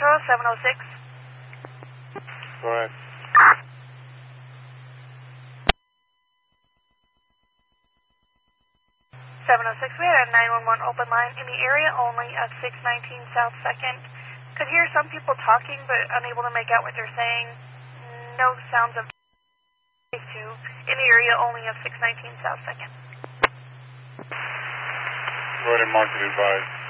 Metro 706. Go ahead. 706, we had a 911 open line in the area only of 619 South 2nd. Could hear some people talking but unable to make out what they're saying. No sounds of 2 in the area only of 619 South 2nd. Go ahead and mark it advised.